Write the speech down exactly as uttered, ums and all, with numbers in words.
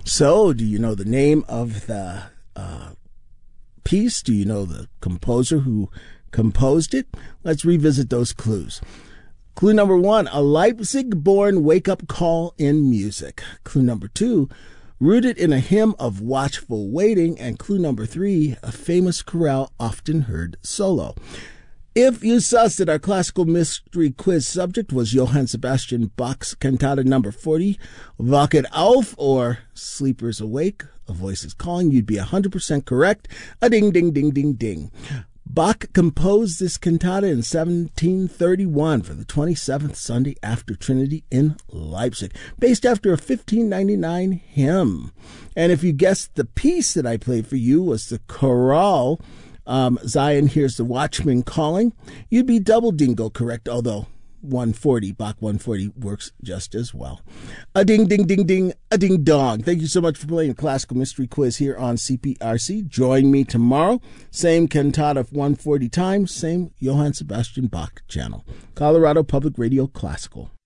So, do you know the name of the uh, piece? Do you know the composer who composed it? Let's revisit those clues. Clue number one, a Leipzig-born wake-up call in music. Clue number two, rooted in a hymn of watchful waiting. And clue number three, a famous chorale often heard solo. If you sussed that our classical mystery quiz subject was Johann Sebastian Bach's cantata number forty, Wachet auf, or Sleepers Awake, A Voice is Calling, you'd be one hundred percent correct. A ding, ding, ding, ding, ding. Bach composed this cantata in seventeen thirty-one for the twenty-seventh Sunday after Trinity in Leipzig, based after a fifteen ninety-nine hymn. And if you guessed the piece that I played for you was the chorale, um, Zion Hears the Watchman Calling, you'd be double dingo correct, although one forty, Bach one forty works just as well. A ding, ding, ding, ding, a ding dong. Thank you so much for playing a classical mystery quiz here on C P R C. Join me tomorrow. Same cantata one forty times, same Johann Sebastian Bach channel. Colorado Public Radio Classical.